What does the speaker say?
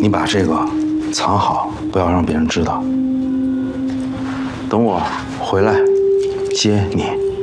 你把这个藏好，不要让别人知道。等我回来接你。